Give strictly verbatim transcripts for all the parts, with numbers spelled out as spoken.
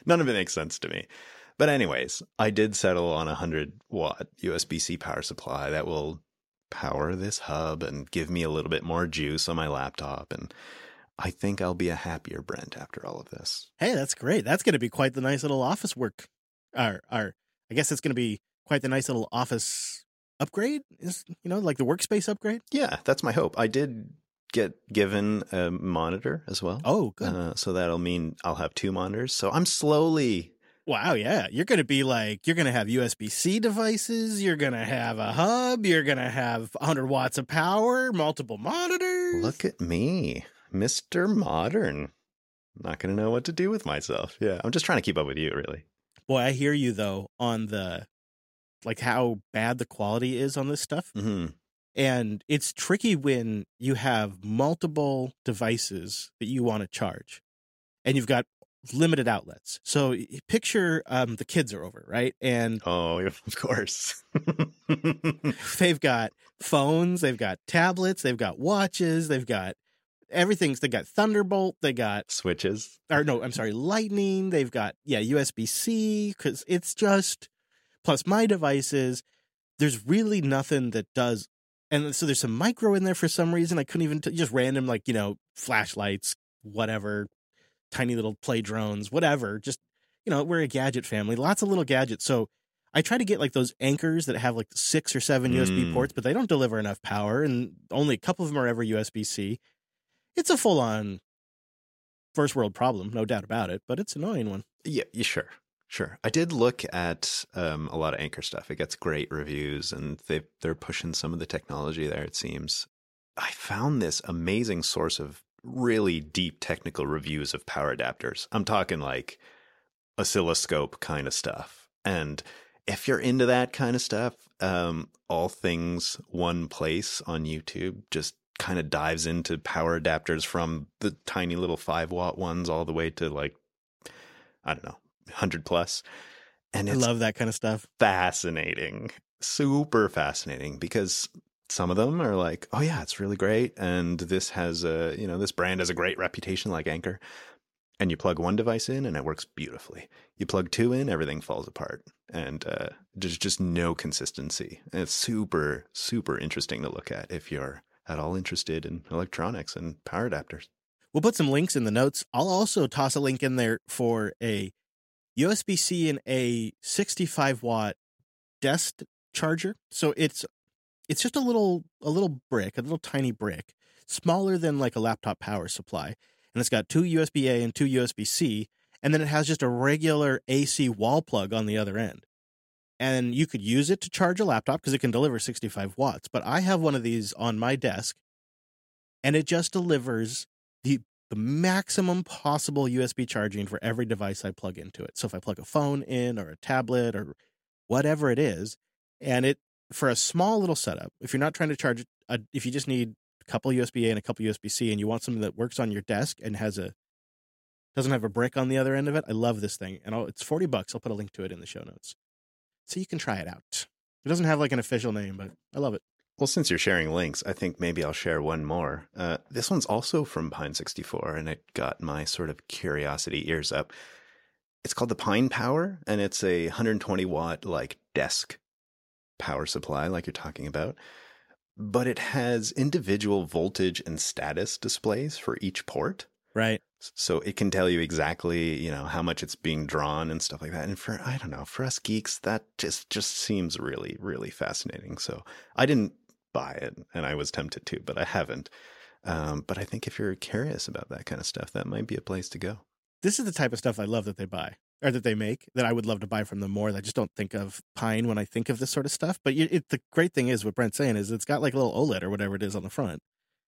None of it makes sense to me. But anyways, I did settle on a one hundred watt U S B C power supply that will power this hub and give me a little bit more juice on my laptop. And I think I'll be a happier Brent after all of this. Hey, that's great. That's going to be quite the nice little office work. Or, or I guess it's going to be quite the nice little office upgrade. Is you know, like the workspace upgrade? Yeah, that's my hope. I did get given a monitor as well. Oh, good. Uh, so that'll mean I'll have two monitors. So I'm slowly... Wow, yeah. You're going to be like, you're going to have U S B C devices. You're going to have a hub. You're going to have one hundred watts of power, multiple monitors. Look at me, Mister Modern. I'm not going to know what to do with myself. Yeah, I'm just trying to keep up with you, really. Boy, I hear you, though, on the, like, how bad the quality is on this stuff. Mm-hmm. And it's tricky when you have multiple devices that you want to charge. And you've got limited outlets. So picture um, the kids are over, right? And oh, of course. They've got phones, they've got tablets, they've got watches, they've got everything's, they got Thunderbolt, they got switches. Or no, I'm sorry, Lightning, they've got, yeah, U S B C, because it's just, plus my devices, there's really nothing that does, and so there's some micro in there for some reason. I couldn't even, t- just random, like, you know, flashlights, whatever, tiny little play drones, whatever. Just, you know, we're a gadget family, lots of little gadgets. So I try to get like those Anchors that have like six or seven mm. U S B ports, but they don't deliver enough power, and only a couple of them are ever U S B C. It's a full on first world problem, no doubt about it, but it's an annoying one. Yeah, yeah, sure. Sure. I did look at um, a lot of Anchor stuff. It gets great reviews, and they, they're pushing some of the technology there, it seems. I found this amazing source of really deep technical reviews of power adapters. I'm talking like oscilloscope kind of stuff. And if you're into that kind of stuff, um, All Things One Place on YouTube just kind of dives into power adapters from the tiny little five watt ones all the way to like, I don't know, one hundred plus. And it's I love that kind of stuff. Fascinating, super fascinating, because some of them are like, oh yeah, it's really great. And this has a, you know, this brand has a great reputation like Anchor. And you plug one device in and it works beautifully. You plug two in, everything falls apart. And uh, there's just no consistency. And it's super, super interesting to look at if you're at all interested in electronics and power adapters. We'll put some links in the notes. I'll also toss a link in there for a U S B C and a sixty-five watt desk charger. So it's it's just a little a little brick, a little tiny brick, smaller than like a laptop power supply. And it's got two U S B A and two U S B C, and then it has just a regular A C wall plug on the other end. And you could use it to charge a laptop because it can deliver sixty-five watts. But I have one of these on my desk, and it just delivers the the maximum possible U S B charging for every device I plug into it. So if I plug a phone in or a tablet or whatever it is, and it, for a small little setup, if you're not trying to charge, a, if you just need a couple U S B A and a couple U S B C and you want something that works on your desk and has a, doesn't have a brick on the other end of it, I love this thing. And I'll, it's forty bucks. I'll put a link to it in the show notes, so you can try it out. It doesn't have like an official name, but I love it. Well, since you're sharing links, I think maybe I'll share one more. Uh, this one's also from Pine sixty-four, and it got my sort of curiosity ears up. It's called the Pine Power, and it's a one hundred twenty watt like desk power supply, like you're talking about. But it has individual voltage and status displays for each port. Right. So it can tell you exactly, you know, how much it's being drawn and stuff like that. And for, I don't know, for us geeks, that just, just seems really, really fascinating. So I didn't buy it, and I was tempted to, but I haven't. Um, but I think if you're curious about that kind of stuff, that might be a place to go. This is the type of stuff I love that they buy, or that they make, that I would love to buy from them more. I just don't think of Pine when I think of this sort of stuff. But it, the great thing is, what Brent's saying is, it's got like a little OLED or whatever it is on the front.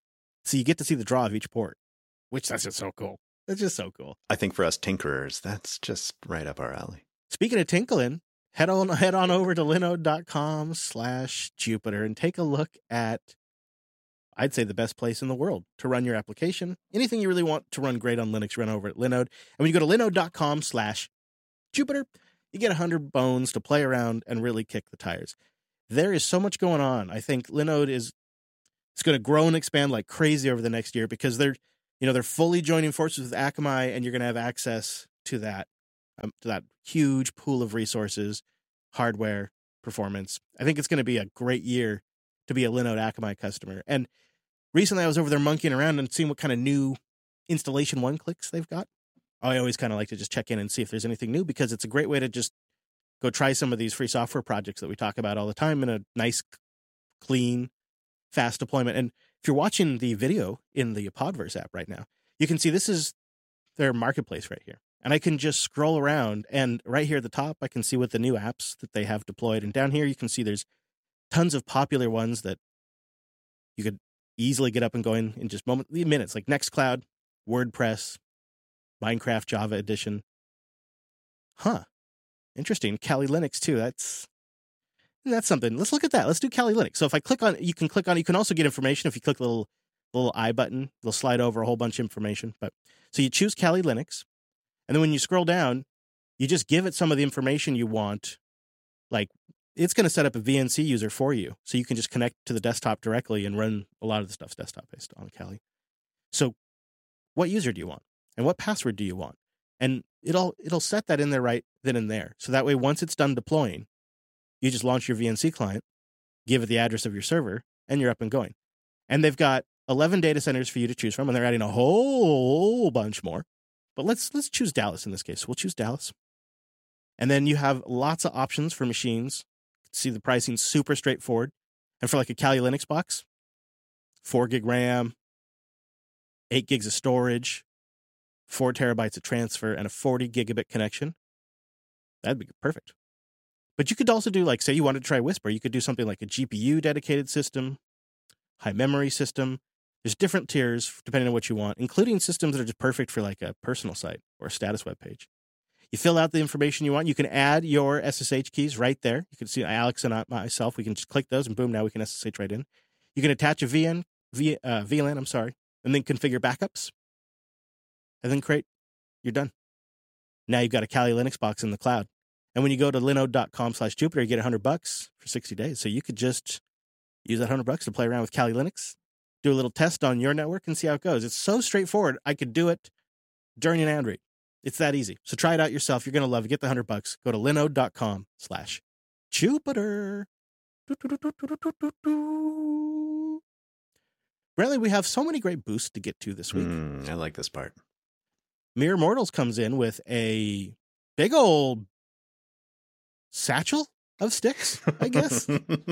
So you get to see the draw of each port, which that's just so cool. That's just so cool. I think for us tinkerers, that's just right up our alley. Speaking of tinkling, head on head on over to linode.com slash Jupiter and take a look at, I'd say, the best place in the world to run your application. Anything you really want to run great on Linux, run over at Linode. And when you go to linode.com slash Jupiter, you get one hundred bones to play around and really kick the tires. There is so much going on. I think Linode is it's going to grow and expand like crazy over the next year, because they're, you know, they're fully joining forces with Akamai, and you're going to have access to that um, to that huge pool of resources, hardware, performance. I think it's going to be a great year to be a Linode Akamai customer. And recently I was over there monkeying around and seeing what kind of new installation one clicks they've got. I always kind of like to just check in and see if there's anything new, because it's a great way to just go try some of these free software projects that we talk about all the time in a nice, clean, fast deployment. And if you're watching the video in the Podverse app right now, you can see this is their marketplace right here. And I can just scroll around, and right here at the top, I can see what the new apps that they have deployed. And down here, you can see there's tons of popular ones that you could easily get up and going in just moment, minutes, like Nextcloud, WordPress, Minecraft Java Edition. Huh. Interesting. Kali Linux too. That's that's something. Let's look at that. Let's do Kali Linux. So if I click on, you can click on, you can also get information if you click the little little I button. It'll slide over a whole bunch of information. But so you choose Kali Linux, and then when you scroll down, you just give it some of the information you want. Like, it's going to set up a V N C user for you, so you can just connect to the desktop directly and run a lot of the stuff's desktop based on Kali. So what user do you want? And what password do you want? And it'll it'll set that in there right then and there. So that way, once it's done deploying, you just launch your V N C client, give it the address of your server, and you're up and going. And they've got eleven data centers for you to choose from, and they're adding a whole bunch more. But let's let's choose Dallas in this case. We'll choose Dallas. And then you have lots of options for machines. See, the pricing super straightforward. And for like a Kali Linux box, four gig RAM, eight gigs of storage, four terabytes of transfer, and a forty gigabit connection. That'd be perfect. But you could also do, like, say you wanted to try Whisper, you could do something like a G P U dedicated system, high memory system. There's different tiers depending on what you want, including systems that are just perfect for like a personal site or a status web page. You fill out the information you want. You can add your S S H keys right there. You can see Alex and I, myself. We can just click those, and boom, now we can S S H right in. You can attach a V N, v, uh, V LAN, I'm sorry, and then configure backups, and then create. You're done. Now you've got a Kali Linux box in the cloud. And when you go to linode.com slash Jupiter, you get one hundred bucks for sixty days. So you could just use that one hundred bucks to play around with Kali Linux, do a little test on your network, and see how it goes. It's so straightforward. I could do it during an ad read. It's that easy. So try it out yourself. You're going to love it. Get the one hundred bucks. Go to linode.com slash Jupiter. Bradley, we have so many great boosts to get to this week. Mm, I like this part. Mere Mortals comes in with a big old satchel of sticks, I guess.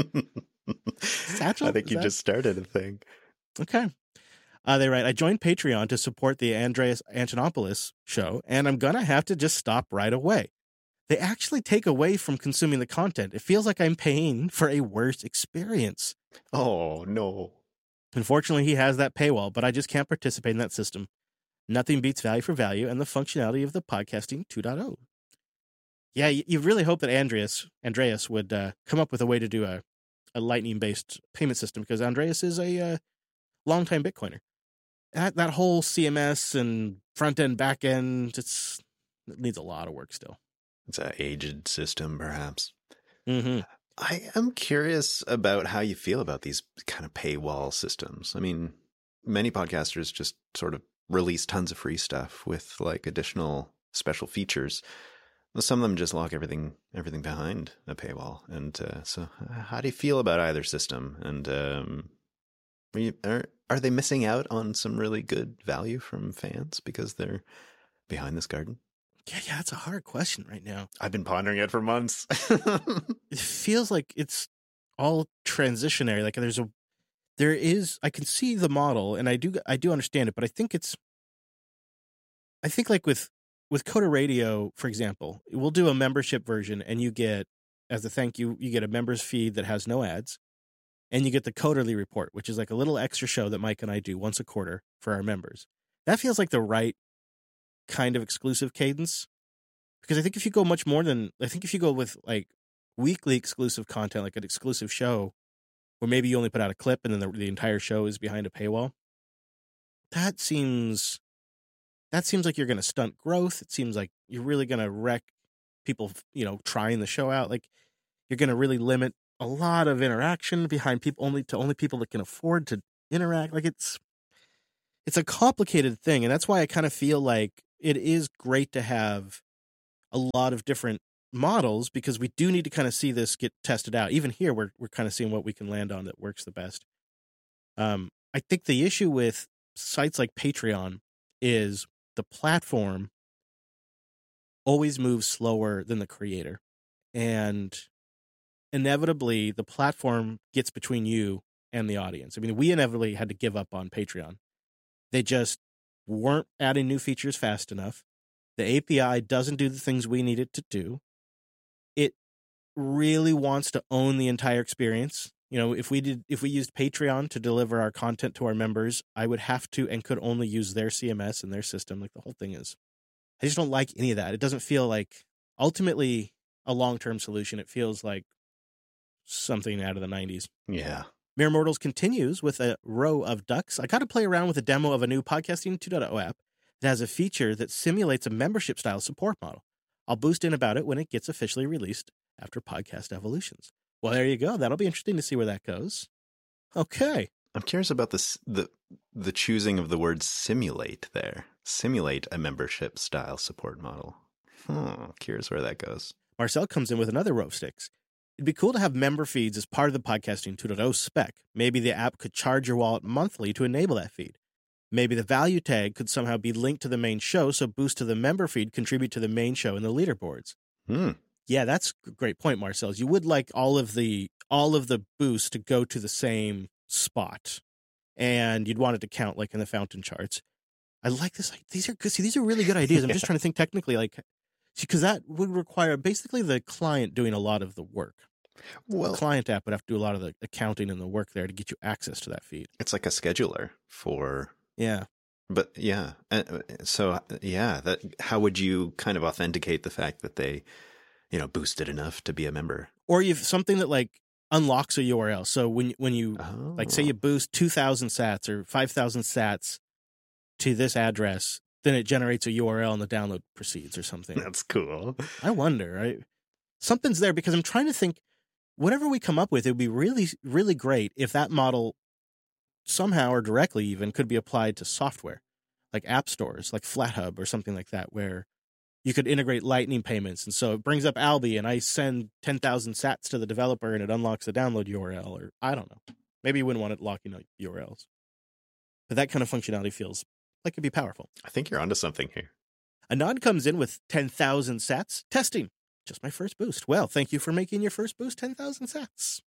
Satchel? I think Is you that... just started a thing. Okay. Uh, they write, I joined Patreon to support the Andreas Antonopoulos show, and I'm going to have to just stop right away. They actually take away from consuming the content. It feels like I'm paying for a worse experience. Oh, no. Unfortunately, he has that paywall, but I just can't participate in that system. Nothing beats value for value and the functionality of the podcasting two point oh. Yeah, you, you really hope that Andreas Andreas would uh, come up with a way to do a, a Lightning-based payment system, because Andreas is a uh, longtime Bitcoiner. That that whole C M S and front-end, back-end, it's, it needs a lot of work still. It's an aged system, perhaps. Mm-hmm. I am curious about how you feel about these kind of paywall systems. I mean, many podcasters just sort of release tons of free stuff with like additional special features. Some of them just lock everything everything behind a paywall. And uh, so how do you feel about either system? And um, are, you, are are they missing out on some really good value from fans because they're behind this garden? Yeah, yeah, that's a hard question right now. I've been pondering it for months. It feels like it's all transitionary. Like there's a, there is, I can see the model, and I do, I do understand it, but I think it's, I think like with, with Coder Radio, for example, we'll do a membership version, and you get, as a thank you, you get a member's feed that has no ads, and you get the Coderly Report, which is like a little extra show that Mike and I do once a quarter for our members. That feels like the right kind of exclusive cadence, because I think if you go much more than, I think if you go with like weekly exclusive content, like an exclusive show where maybe you only put out a clip and then the, the entire show is behind a paywall, that seems that seems like you're going to stunt growth. It seems like you're really going to wreck people, you know, trying the show out. Like you're going to really limit a lot of interaction behind people only to only people that can afford to interact. Like it's it's a complicated thing, and that's why I kind of feel like it is great to have a lot of different models because we do need to kind of see this get tested out. Even here, we're we're kind of seeing what we can land on that works the best. Um, I think the issue with sites like Patreon is the platform always moves slower than the creator. And inevitably, the platform gets between you and the audience. I mean, we inevitably had to give up on Patreon. They just weren't adding new features fast enough. The A P I doesn't do the things we need it to do. It really wants to own the entire experience. You know, if we did, if we used Patreon to deliver our content to our members, I would have to and could only use their C M S and their system. Like the whole thing is, I just don't like any of that. It doesn't feel like ultimately a long-term solution. It feels like something out of the nineties. Yeah. Mere Mortals continues with a row of ducks. I got to play around with a demo of a new Podcasting two point oh app that has a feature that simulates a membership-style support model. I'll boost in about it when it gets officially released after Podcast Evolutions. Well, there you go. That'll be interesting to see where that goes. Okay. I'm curious about this, the the choosing of the word simulate there. Simulate a membership style support model. Hmm, curious where that goes. Marcel comes in with another row of sticks. It'd be cool to have member feeds as part of the Podcasting two point oh spec. Maybe the app could charge your wallet monthly to enable that feed. Maybe the value tag could somehow be linked to the main show, so boost to the member feed contribute to the main show in the leaderboards. Hmm. Yeah, that's a great point, Marcel. You would like all of the all of the boosts to go to the same spot, and you'd want it to count like in the fountain charts. I like this. Like, these are good. See, these are really good ideas. I'm just trying to think technically, like, because that would require basically the client doing a lot of the work. Well, the client app would have to do a lot of the accounting and the work there to get you access to that feed. It's like a scheduler for yeah. But yeah, so yeah, that how would you kind of authenticate the fact that they, you know, boosted enough to be a member? Or you've something that like unlocks a U R L. So when when you oh. like say you boost two thousand sats or five thousand sats to this address, then it generates a U R L and the download proceeds or something. That's cool. I wonder, right? Something's there because I'm trying to think. Whatever we come up with, it would be really, really great if that model somehow or directly even could be applied to software, like app stores, like FlatHub or something like that, where you could integrate Lightning payments. And so it brings up Alby and I send ten thousand sats to the developer and it unlocks the download U R L, or I don't know. Maybe you wouldn't want it locking out U R Ls. But that kind of functionality feels like it'd be powerful. I think you're onto something here. Anand comes in with ten thousand sats. Testing. Just my first boost. Well, thank you for making your first boost ten thousand sats.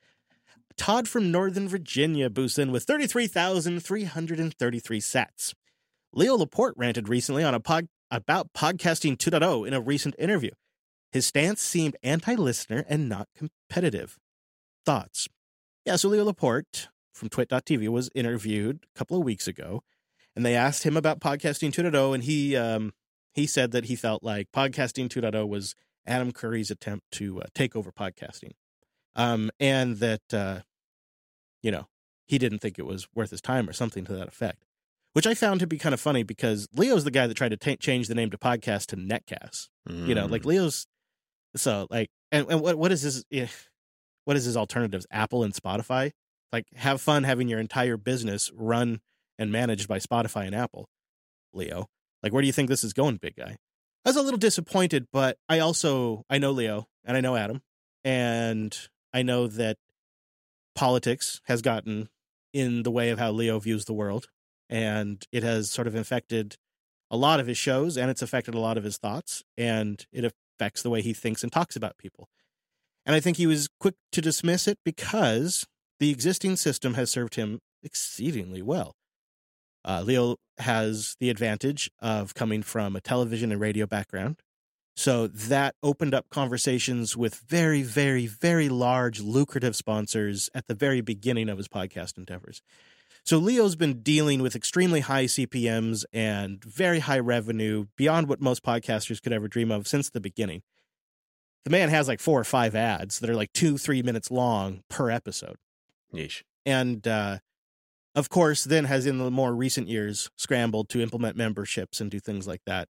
Todd from Northern Virginia boosts in with thirty-three thousand three hundred thirty-three sats. Leo Laporte ranted recently on a pod about Podcasting two point oh in a recent interview. His stance seemed anti-listener and not competitive. Thoughts? Yeah, so Leo Laporte from twit dot t v was interviewed a couple of weeks ago, and they asked him about Podcasting two point oh, and he um, he said that he felt like Podcasting two point oh was Adam Curry's attempt to uh, take over podcasting. Um, and that, uh, you know, he didn't think it was worth his time or something to that effect, which I found to be kind of funny because Leo's the guy that tried to t- change the name to podcast to Netcast. Mm. You know, like Leo's, so like, and, and what what is his, what is his alternatives? Apple and Spotify? Like, have fun having your entire business run and managed by Spotify and Apple, Leo. Like, where do you think this is going, big guy? I was a little disappointed, but I also, I know Leo and I know Adam, and I know that politics has gotten in the way of how Leo views the world, and it has sort of infected a lot of his shows, and it's affected a lot of his thoughts, and it affects the way he thinks and talks about people. And I think he was quick to dismiss it because the existing system has served him exceedingly well. Uh, Leo has the advantage of coming from a television and radio background. So that opened up conversations with very, very, very large, lucrative sponsors at the very beginning of his podcast endeavors. So Leo's been dealing with extremely high C P Ms and very high revenue beyond what most podcasters could ever dream of since the beginning. The man has like four or five ads that are like two, three minutes long per episode. Yeesh. And, uh, of course, then has in the more recent years scrambled to implement memberships and do things like that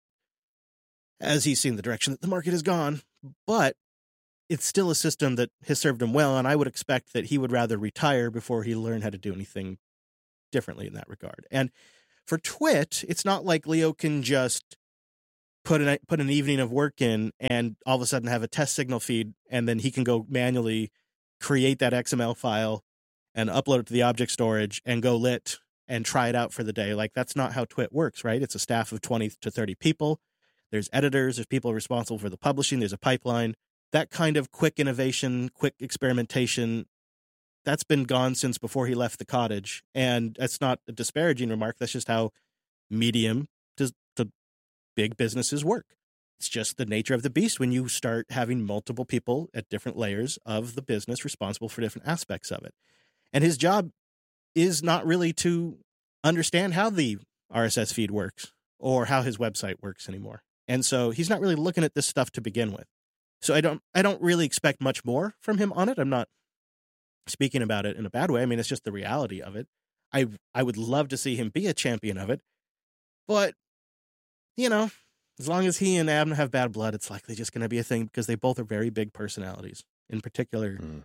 as he's seen the direction that the market has gone. But it's still a system that has served him well, and I would expect that he would rather retire before he learned how to do anything differently in that regard. And for Twit, it's not like Leo can just put an put an evening of work in and all of a sudden have a test signal feed, and then he can go manually create that X M L file and upload it to the object storage and go lit and try it out for the day. Like, that's not how Twit works, right? It's a staff of twenty to thirty people. There's editors, there's people responsible for the publishing, there's a pipeline. That kind of quick innovation, quick experimentation, that's been gone since before he left the cottage. And that's not a disparaging remark. That's just how medium to, to big businesses work. It's just the nature of the beast when you start having multiple people at different layers of the business responsible for different aspects of it. And his job is not really to understand how the R S S feed works or how his website works anymore. And so he's not really looking at this stuff to begin with. So I don't I don't really expect much more from him on it. I'm not speaking about it in a bad way. I mean, it's just the reality of it. I I would love to see him be a champion of it. But, you know, as long as he and Adam have bad blood, it's likely just going to be a thing because they both are very big personalities, in particular mm.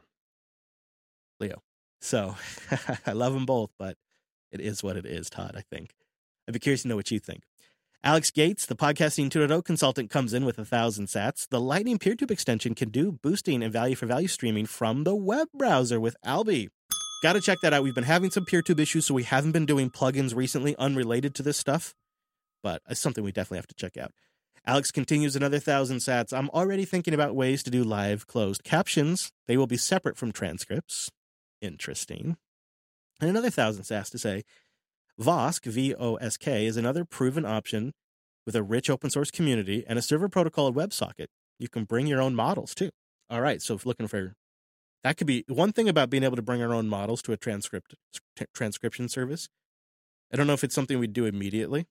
Leo. So I love them both, but it is what it is, Todd, I think. I'd be curious to know what you think. Alex Gates, the Podcasting two point oh consultant, comes in with a thousand sats. The Lightning PeerTube extension can do boosting and value-for-value streaming from the web browser with Alby. Got to check that out. We've been having some PeerTube issues, so we haven't been doing plugins recently unrelated to this stuff, but it's something we definitely have to check out. Alex continues another thousand sats. I'm already thinking about ways to do live closed captions. They will be separate from transcripts. Interesting. And another thousand sats to say, Vosk, V O S K, is another proven option with a rich open source community and a server protocol at WebSocket. You can bring your own models too. All right, so if looking for, that could be one thing about being able to bring our own models to a transcript t- transcription service. I don't know if it's something we'd do immediately,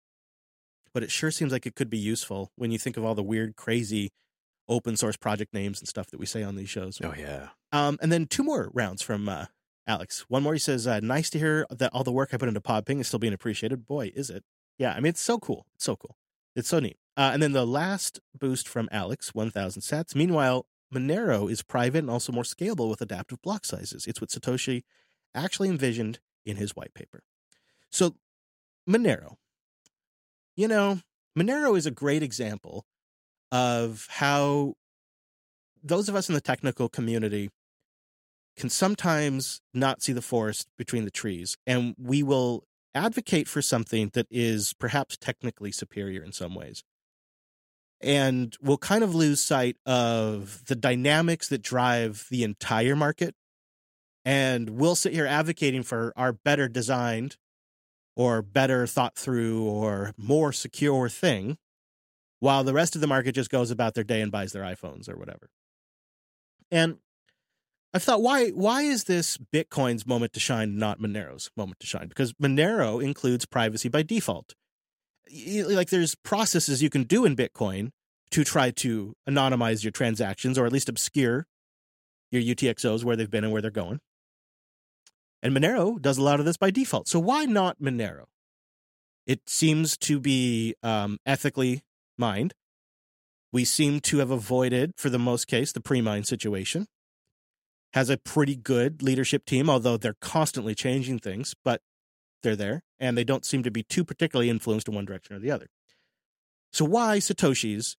but it sure seems like it could be useful when you think of all the weird, crazy open source project names and stuff that we say on these shows. Oh, yeah. Um, and then two more rounds from uh, Alex. One more, he says, uh, nice to hear that all the work I put into PodPing is still being appreciated. Boy, is it. Yeah, I mean, it's so cool. It's so cool. It's so neat. Uh, and then the last boost from Alex, one thousand sats. Meanwhile, Monero is private and also more scalable with adaptive block sizes. It's what Satoshi actually envisioned in his white paper. So, Monero. You know, Monero is a great example of how those of us in the technical community can sometimes not see the forest between the trees, and we will advocate for something that is perhaps technically superior in some ways. And we'll kind of lose sight of the dynamics that drive the entire market. And we'll sit here advocating for our better designed or better thought through or more secure thing, while the rest of the market just goes about their day and buys their iPhones or whatever. And I thought, why why is this Bitcoin's moment to shine, not Monero's moment to shine? Because Monero includes privacy by default. Like, there's processes you can do in Bitcoin to try to anonymize your transactions, or at least obscure your U T X Os, where they've been and where they're going. And Monero does a lot of this by default. So why not Monero? It seems to be um, ethically mined. We seem to have avoided, for the most case, the pre-mine situation. Has a pretty good leadership team, although they're constantly changing things, but they're there, and they don't seem to be too particularly influenced in one direction or the other. So why Satoshis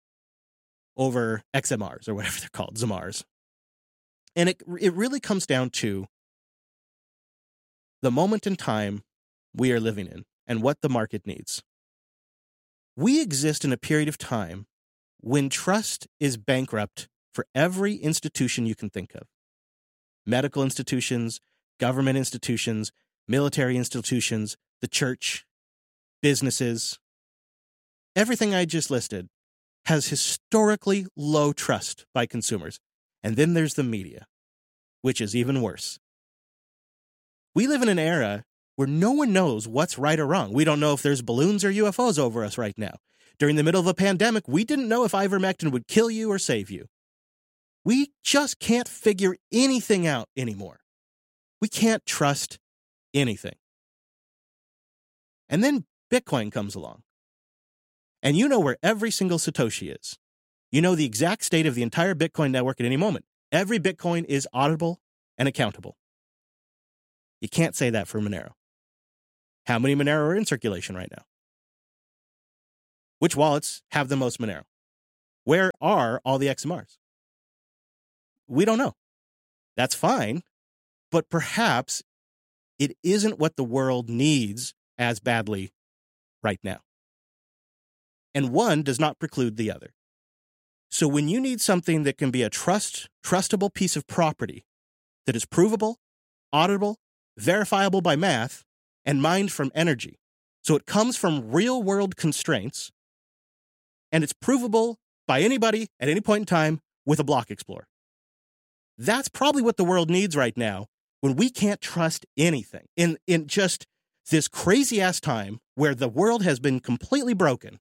over X M Rs, or whatever they're called, Z M Rs? And it it really comes down to the moment in time we are living in and what the market needs. We exist in a period of time when trust is bankrupt for every institution you can think of. Medical institutions, government institutions, military institutions, the church, businesses. Everything I just listed has historically low trust by consumers. And then there's the media, which is even worse. We live in an era where no one knows what's right or wrong. We don't know if there's balloons or U F Os over us right now. During the middle of a pandemic, we didn't know if ivermectin would kill you or save you. We just can't figure anything out anymore. We can't trust anything. And then Bitcoin comes along. And you know where every single Satoshi is. You know the exact state of the entire Bitcoin network at any moment. Every Bitcoin is auditable and accountable. You can't say that for Monero. How many Monero are in circulation right now? Which wallets have the most Monero? Where are all the X M Rs? We don't know. That's fine, but perhaps it isn't what the world needs as badly right now. And one does not preclude the other. So when you need something that can be a trust, trustable piece of property that is provable, auditable, verifiable by math, and mined from energy, so it comes from real-world constraints, and it's provable by anybody at any point in time with a block explorer. That's probably what the world needs right now when we can't trust anything. In, in just this crazy-ass time where the world has been completely broken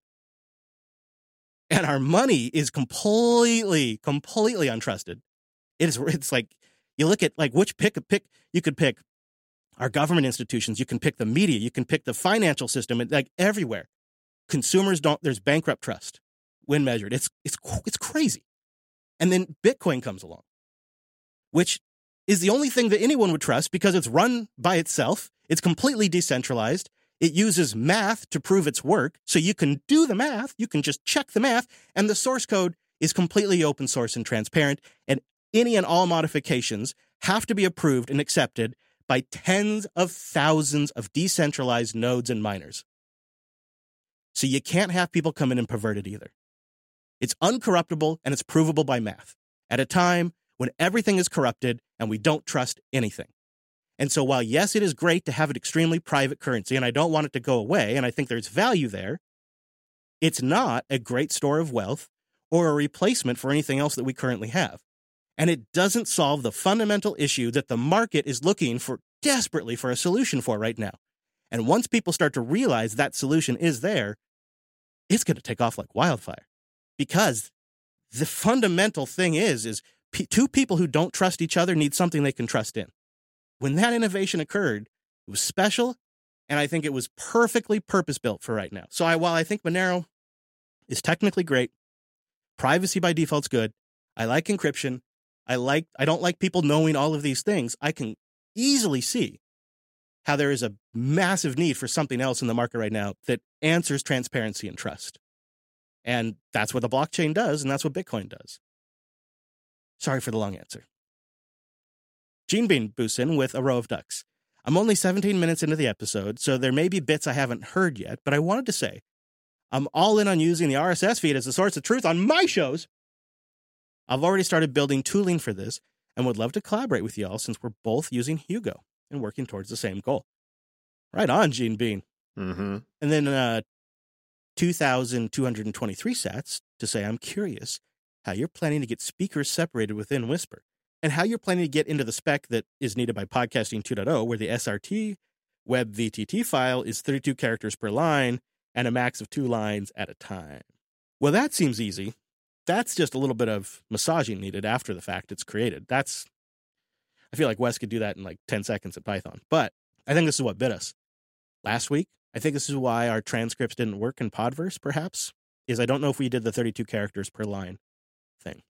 and our money is completely, completely untrusted. It is, it's like, you look at like which pick, pick, you could pick our government institutions, you can pick the media, you can pick the financial system, and like everywhere. Consumers don't, there's bankrupt trust when measured. It's, it's, it's crazy. And then Bitcoin comes along, which is the only thing that anyone would trust because it's run by itself. It's completely decentralized. It uses math to prove its work. So you can do the math. You can just check the math. And the source code is completely open source and transparent. And any and all modifications have to be approved and accepted by tens of thousands of decentralized nodes and miners. So you can't have people come in and pervert it either. It's uncorruptible and it's provable by math at a time when everything is corrupted and we don't trust anything. And so while, yes, it is great to have an extremely private currency, and I don't want it to go away, and I think there's value there, it's not a great store of wealth or a replacement for anything else that we currently have. And it doesn't solve the fundamental issue that the market is looking for desperately for a solution for right now. And once people start to realize that solution is there, it's going to take off like wildfire. Because the fundamental thing is, is p- two people who don't trust each other need something they can trust in. When that innovation occurred, it was special, and I think it was perfectly purpose-built for right now. So I, while I think Monero is technically great, privacy by default's good, I like encryption, I like I don't like people knowing all of these things, I can easily see how there is a massive need for something else in the market right now that answers transparency and trust. And that's what the blockchain does, and that's what Bitcoin does. Sorry for the long answer. Gene Bean boosts in with a row of ducks. I'm only seventeen minutes into the episode, so there may be bits I haven't heard yet, but I wanted to say I'm all in on using the R S S feed as a source of truth on my shows. I've already started building tooling for this and would love to collaborate with y'all since we're both using Hugo and working towards the same goal. Right on, Gene Bean. Mm-hmm. And then uh, two thousand two hundred twenty-three sats to say I'm curious how you're planning to get speakers separated within Whisper and how you're planning to get into the spec that is needed by Podcasting two point oh, where the S R T web V T T file is thirty-two characters per line and a max of two lines at a time. Well, that seems easy. That's just a little bit of massaging needed after the fact it's created. That's, I feel like Wes could do that in like ten seconds at Python. But I think this is what bit us last week. I think this is why our transcripts didn't work in Podverse, perhaps, is I don't know if we did the thirty-two characters per line thing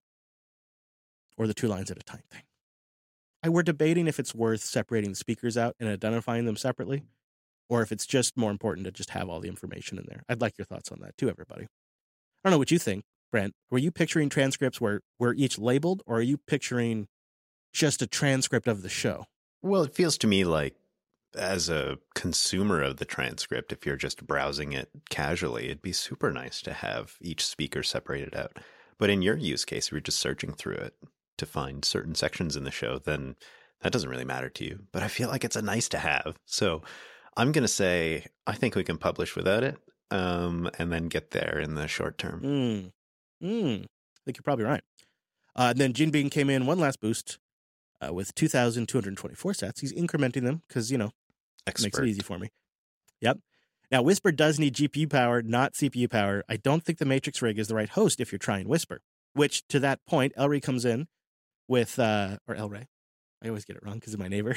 or the two lines at a time thing. I we're debating if it's worth separating the speakers out and identifying them separately, or if it's just more important to just have all the information in there. I'd like your thoughts on that too, everybody. I don't know what you think, Brent. Were you picturing transcripts where we're each labeled, or are you picturing just a transcript of the show? Well, it feels to me like as a consumer of the transcript, if you're just browsing it casually, it'd be super nice to have each speaker separated out. But in your use case, if you're just searching through it to find certain sections in the show, then that doesn't really matter to you. But I feel like it's a nice to have. So I'm going to say, I think we can publish without it, um, and then get there in the short term. Mm. Mm. I think you're probably right. Uh, and then Gene Bean came in one last boost uh, with two thousand two hundred twenty-four sats. He's incrementing them because, you know, Expert. Makes it easy for me. Yep. Now, Whisper does need G P U power, not C P U power. I don't think the Matrix Rig is the right host if you're trying Whisper, which to that point, Elray comes in with, uh, or Elray. I always get it wrong because of my neighbor.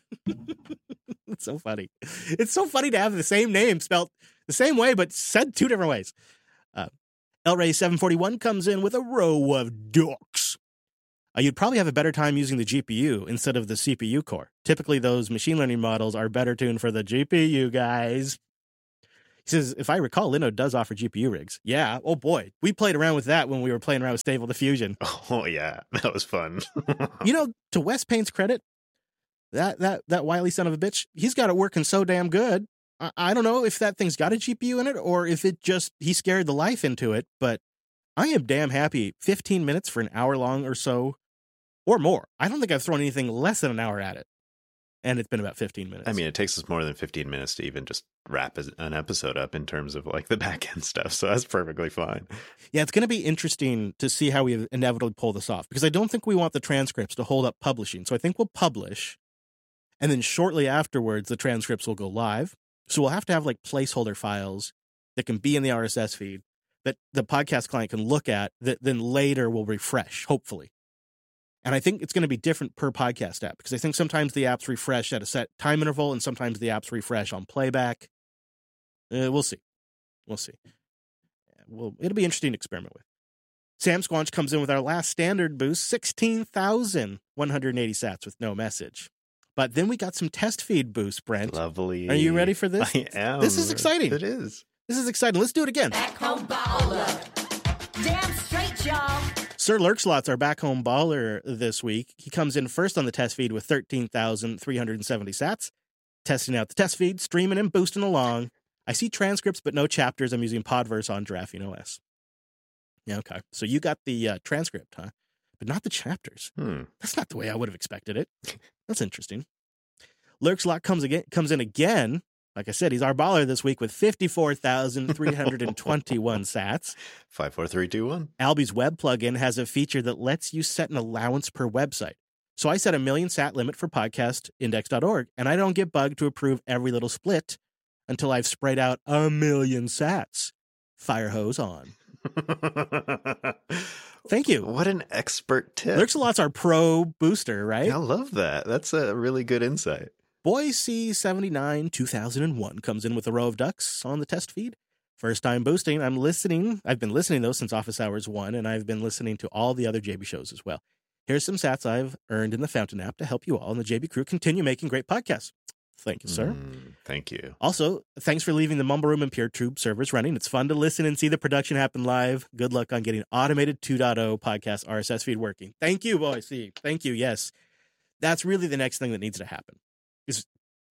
It's so funny. It's so funny to have the same name spelled the same way, but said two different ways. Uh, Elray seven forty-one comes in with a row of ducks. Uh, you'd probably have a better time using the G P U instead of the C P U core. Typically, those machine learning models are better tuned for the G P U, guys. He says, if I recall, Linode does offer G P U rigs. Yeah. Oh, boy. We played around with that when we were playing around with Stable Diffusion. Oh, yeah. That was fun. You know, to Wes Payne's credit, that that that wily son of a bitch, he's got it working so damn good. I, I don't know if that thing's got a G P U in it or if it just, he scared the life into it, but I am damn happy. fifteen minutes for an hour long or so, or more. I don't think I've thrown anything less than an hour at it. And it's been about fifteen minutes. I mean, it takes us more than fifteen minutes to even just wrap an episode up in terms of like the back end stuff. So that's perfectly fine. Yeah, it's going to be interesting to see how we inevitably pull this off, because I don't think we want the transcripts to hold up publishing. So I think we'll publish, and then shortly afterwards, the transcripts will go live. So we'll have to have like placeholder files that can be in the R S S feed that the podcast client can look at that then later will refresh, hopefully. And I think it's going to be different per podcast app, because I think sometimes the apps refresh at a set time interval and sometimes the apps refresh on playback. Uh, we'll see. We'll see. Well, it'll be interesting to experiment with. Sam Squanch comes in with our last standard boost, sixteen thousand one hundred eighty sats with no message. But then we got some test feed boosts, Brent. Lovely. Are you ready for this? I am. This is exciting. It is. This is exciting. Let's do it again. Back home baller. Damn straight, y'all. Sir Lurkslot's our back home baller this week. He comes in first on the test feed with thirteen thousand three hundred seventy sats. Testing out the test feed, streaming and boosting along. I see transcripts, but no chapters. I'm using Podverse on Giraffing O S. Yeah, okay. So you got the uh, transcript, huh? But not the chapters. Hmm. That's not the way I would have expected it. That's interesting. Lurkslot comes again, comes in again. Like I said, he's our baller this week with fifty-four thousand three hundred twenty-one sats. Five, four, three, two, one. Alby's web plugin has a feature that lets you set an allowance per website. So I set a million sat limit for podcast index dot org, and I don't get bugged to approve every little split until I've sprayed out a million sats. Fire hose on. Thank you. What an expert tip. Lurkslot's our pro booster, right? I love that. That's a really good insight. Boise seventy-nine two thousand one comes in with a row of ducks on the test feed. First time boosting. I'm listening. I've been listening, though, since Office Hours one, and I've been listening to all the other J B shows as well. Here's some sats I've earned in the Fountain app to help you all and the J B crew continue making great podcasts. Thank you, sir. Mm, thank you. Also, thanks for leaving the Mumble Room and PeerTube servers running. It's fun to listen and see the production happen live. Good luck on getting automated two point oh podcast R S S feed working. Thank you, Boise. Thank you. Yes. That's really the next thing that needs to happen. Is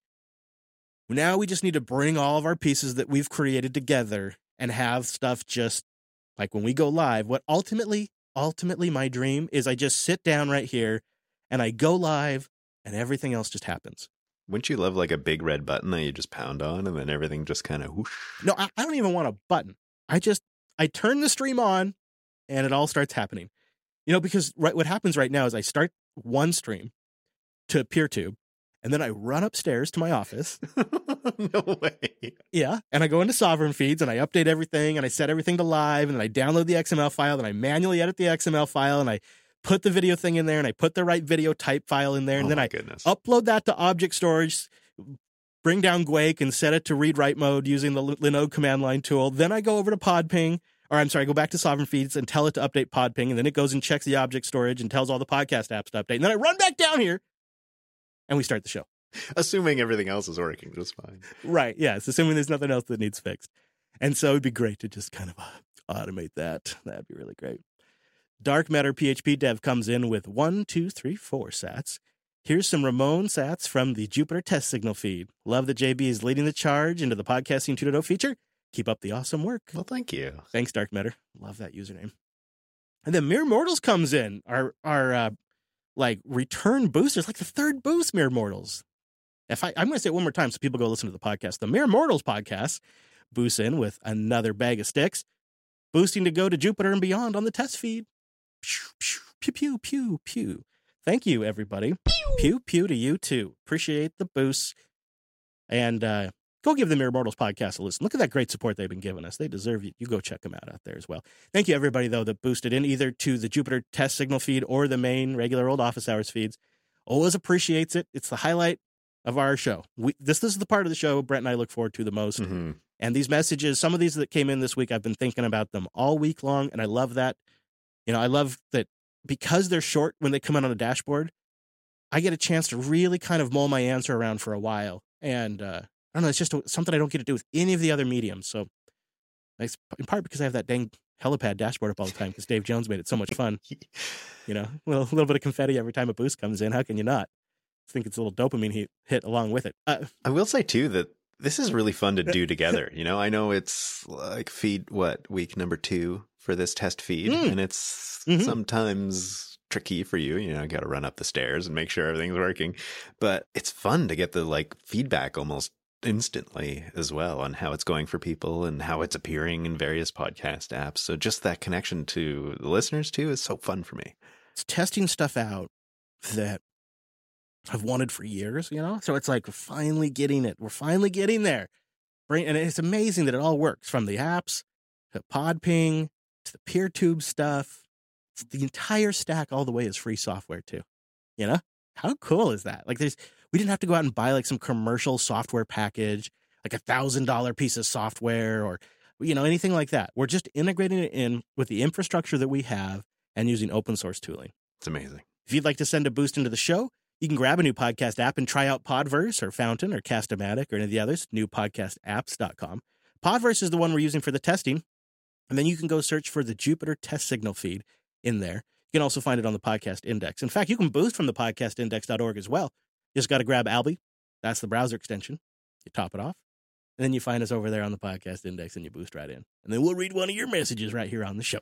now we just need to bring all of our pieces that we've created together and have stuff just like when we go live. What ultimately, ultimately my dream is I just sit down right here and I go live and everything else just happens. Wouldn't you love like a big red button that you just pound on and then everything just kind of whoosh? No, I, I don't even want a button. I just, I turn the stream on and it all starts happening. You know, because right, what happens right now is I start one stream to PeerTube and then I run upstairs to my office. No way. Yeah. And I go into Sovereign Feeds and I update everything and I set everything to live and then I download the X M L file and I manually edit the X M L file and I put the video thing in there and I put the right video type file in there and oh then I goodness. upload that to object storage, bring down Guake and set it to read write mode using the Linode command line tool. Then I go over to PodPing, or I'm sorry, I go back to Sovereign Feeds and tell it to update PodPing, and then it goes and checks the object storage and tells all the podcast apps to update. And then I run back down here and we start the show. Assuming everything else is working just fine. Right. Yes. Assuming there's nothing else that needs fixed. And so it'd be great to just kind of uh, automate that. That'd be really great. Dark Matter P H P Dev comes in with one, two, three, four sats. Here's some Ramon sats from the Jupiter test signal feed. Love that J B is leading the charge into the podcasting two point oh feature. Keep up the awesome work. Well, thank you. Thanks, Dark Matter. Love that username. And then Mere Mortals comes in. Our, our uh, like, return boosters, like the third boost, Mere Mortals. If I, I'm going to say it one more time so people go listen to the podcast. The Mere Mortals podcast boosts in with another bag of sticks, boosting to go to Jupiter and beyond on the test feed. Pew, pew, pew, pew, pew. Thank you, everybody. Pew, pew, pew to you, too. Appreciate the boosts. And uh, go give the Mere Mortals podcast a listen. Look at that great support they've been giving us. They deserve it. You go check them out out there as well. Thank you, everybody, though, that boosted in either to the Jupiter test signal feed or the main regular old Office Hours feeds. Always appreciates it. It's the highlight of our show. We, this, this is the part of the show Brent and I look forward to the most. Mm-hmm. And these messages, some of these that came in this week, I've been thinking about them all week long, and I love that. You know, I love that because they're short when they come out on a dashboard, I get a chance to really kind of mull my answer around for a while and uh, I don't know. It's just something I don't get to do with any of the other mediums. So, it's in part because I have that dang helipad dashboard up all the time because Dave Jones made it so much fun. You know, well, a little bit of confetti every time a boost comes in. How can you not? I think it's a little dopamine hit, hit along with it. Uh, I will say, too, that this is really fun to do together. You know, I know it's like feed, what, week number two for this test feed, mm. and it's mm-hmm. sometimes tricky for you. You know, got to run up the stairs and make sure everything's working. But it's fun to get the like feedback almost instantly as well on how it's going for people and how it's appearing in various podcast apps. So just that connection to the listeners, too, is so fun for me. It's testing stuff out that I've wanted for years, you know? So it's like we're finally getting it. We're finally getting there. And it's amazing that it all works, from the apps to PodPing to the PeerTube stuff. The entire stack all the way is free software too. You know? How cool is that? Like there's we didn't have to go out and buy like some commercial software package, like a thousand dollar piece of software or you know, anything like that. We're just integrating it in with the infrastructure that we have and using open source tooling. It's amazing. If you'd like to send a boost into the show, you can grab a new podcast app and try out Podverse or Fountain or Cast-O-Matic or any of the others, new podcast apps dot com. Podverse is the one we're using for the testing. And then you can go search for the Jupiter Test Signal feed in there. You can also find it on the Podcast Index. In fact, you can boost from the podcast index dot org as well. You just got to grab Alby. That's the browser extension. You top it off. And then you find us over there on the Podcast Index and you boost right in. And then we'll read one of your messages right here on the show.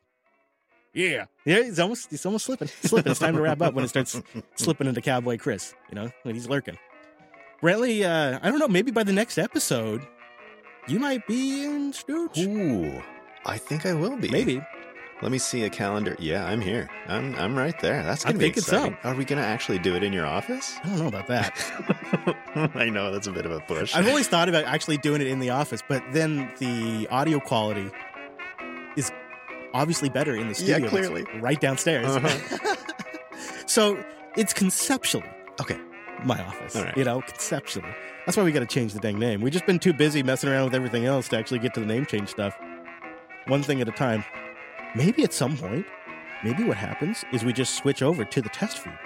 Yeah. Yeah, it's almost it's almost slipping. Slipping. It's time to wrap up when it starts slipping into Cowboy Chris, you know, when he's lurking. Brantley, uh, I don't know, maybe by the next episode, you might be in Stooge. Ooh, I think I will be. Maybe. Let me see a calendar. Yeah, I'm here. I'm I'm right there. That's going to be exciting. So. Are we going to actually do it in your office? I don't know about that. I know, that's a bit of a push. I've always thought about actually doing it in the office, but then the audio quality is obviously better in the studio. Yeah, clearly. It's right downstairs. Uh-huh. So it's conceptually okay. my office. All right. You know, conceptually. That's why we got to change the dang name. We've just been too busy messing around with everything else to actually get to the name change stuff. One thing at a time. Maybe at some point, maybe what happens is we just switch over to the test feed.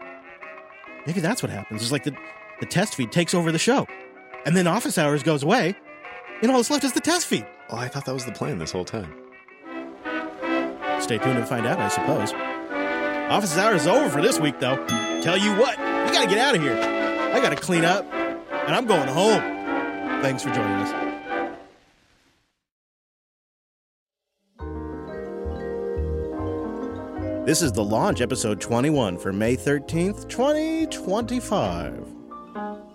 Maybe that's what happens. It's like the, the test feed takes over the show. And then Office Hours goes away, and all that's left is the test feed. Oh, I thought that was the plan this whole time. Stay tuned and find out, I suppose. Office Hours is over for this week, though. Tell you what, we got to get out of here. I got to clean up, and I'm going home. Thanks for joining us. This is The Launch, episode twenty-one for May thirteenth, twenty twenty-five.